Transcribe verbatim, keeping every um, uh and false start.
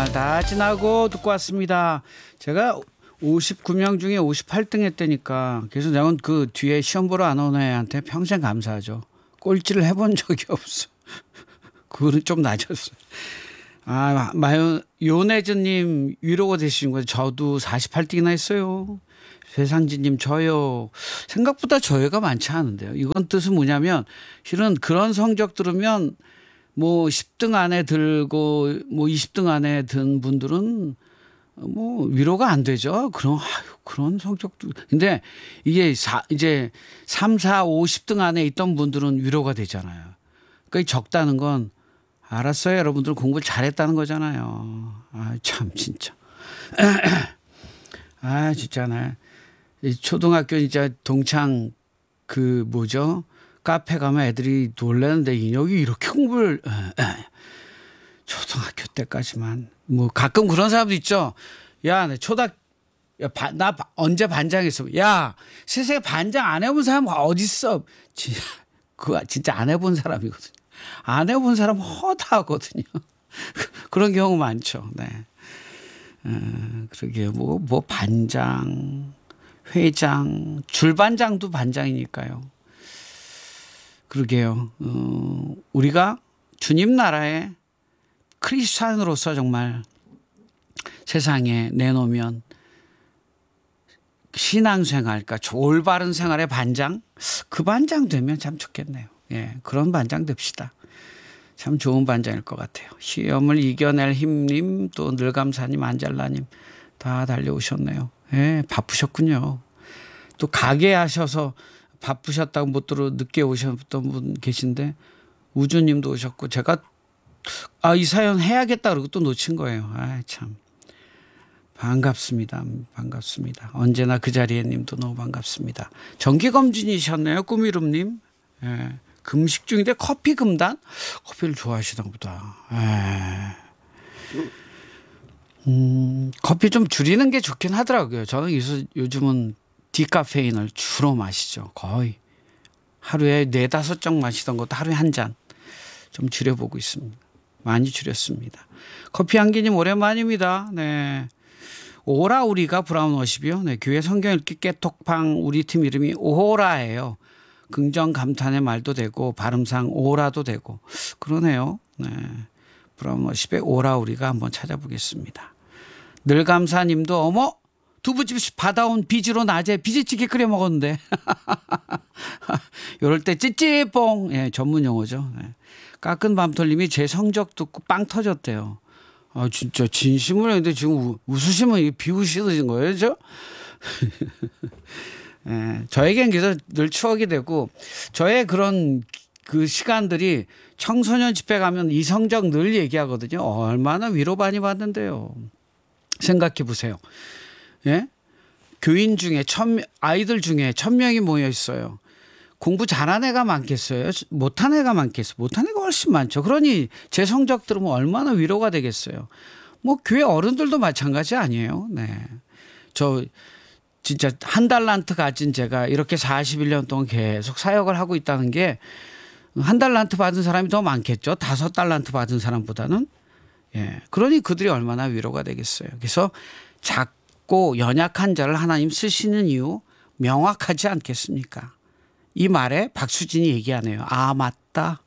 말 다 지나고 듣고 왔습니다. 제가 오십구 명 중에 오십팔 등 했다니까. 그래서 내가 그 뒤에 시험 보러 안 오는 애한테 평생 감사하죠. 꼴찌를 해본 적이 없어. 그거는 좀 낮았어요. 아, 마요, 요네즈님 위로가 되시는 거예요. 저도 사십팔 등이나 했어요. 세상지님 저요. 생각보다 저요가 많지 않은데요. 이건 뜻은 뭐냐면 실은 그런 성적 들으면 뭐 십 등 안에 들고 뭐 이십 등 안에 든 분들은 뭐 위로가 안 되죠. 그런 아유, 그런 성적도. 근데 이게 사, 이제 삼, 사, 오십 등 안에 있던 분들은 위로가 되잖아요. 그러니까 적다는 건 알았어요. 여러분들 공부를 잘했다는 거잖아요. 아, 참 진짜. 아, 진짜 나 초등학교 진짜 동창 그 뭐죠? 카페 가면 애들이 놀라는데 인혁이 이렇게 공부를 초등학교 때까지만 뭐 가끔 그런 사람도 있죠. 야, 내 초등 야, 바, 나 언제 반장했어? 야, 세상에 반장 안 해본 사람 어디 있어? 그거 진짜 안 해본 사람이거든요. 안 해본 사람 허다하거든요. 그런 경우 많죠. 네. 어, 그러게요. 뭐, 뭐 반장, 회장, 줄반장도 반장이니까요. 그러게요. 어, 우리가 주님 나라에 크리스찬으로서 정말 세상에 내놓으면 신앙생활, 그러니까 올바른 생활의 반장, 그 반장 되면 참 좋겠네요. 예, 그런 반장 됩시다. 참 좋은 반장일 것 같아요. 시험을 이겨낼 힘님, 또 늘감사님, 안젤라님 다 달려오셨네요. 예, 바쁘셨군요. 또 가게 하셔서 바쁘셨다고 못 들어 늦게 오셨던 분 계신데 우주님도 오셨고 제가 아, 이 사연 해야겠다 그러고 또 놓친 거예요. 아, 참 반갑습니다. 반갑습니다. 언제나 그 자리에 님도 너무 반갑습니다. 정기검진이셨네요. 꾸미름님. 예. 금식 중인데 커피 금단? 커피를 좋아하시나 보다. 예. 음, 커피 좀 줄이는 게 좋긴 하더라고요. 저는 요즘은 디카페인을 주로 마시죠. 거의 하루에 네다섯 장 마시던 것도 하루에 한 잔 좀 줄여보고 있습니다. 많이 줄였습니다. 커피 향기님 오랜만입니다. 네. 오라 우리가 브라운 워십이요. 네. 교회 성경 읽기 깨톡방 우리 팀 이름이 오호라예요. 긍정 감탄의 말도 되고 발음상 오라도 되고 그러네요. 네. 브라운 워십의 오라 우리가 한번 찾아보겠습니다. 늘감사님도 어머 두부집 받아온 비지로 낮에 비지찌개 끓여 먹었는데 이럴 때 찌찌뽕 예, 전문 용어죠. 네. 깎은 밤톨님이 제 성적 듣고 빵 터졌대요. 아 진짜 진심으로 했는데 지금 웃으시면 비웃으신 거예요, 저? 예, 저에겐 그래서 늘 추억이 되고 저의 그런 그 시간들이 청소년 집회 가면 이 성적 늘 얘기하거든요. 얼마나 위로 많이 받는데요. 생각해 보세요. 예? 교인 중에 천, 아이들 중에 천 명이 모여 있어요. 공부 잘한 애가 많겠어요? 못한 애가 많겠어요? 못한 애가 훨씬 많죠. 그러니 제 성적 들으면 얼마나 위로가 되겠어요. 뭐 교회 어른들도 마찬가지 아니에요. 네. 저 진짜 한 달란트 가진 제가 이렇게 사십일 년 동안 계속 사역을 하고 있다는 게 한 달란트 받은 사람이 더 많겠죠. 다섯 달란트 받은 사람보다는. 예. 그러니 그들이 얼마나 위로가 되겠어요. 그래서 작고 연약한 자를 하나님 쓰시는 이유 명확하지 않겠습니까? 이 말에 박수진이 얘기하네요. 아 맞다.